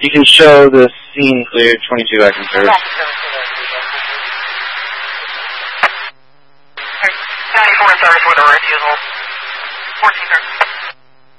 You can show the scene clear, 22 acting service. 94 in service with a refusal. 1430.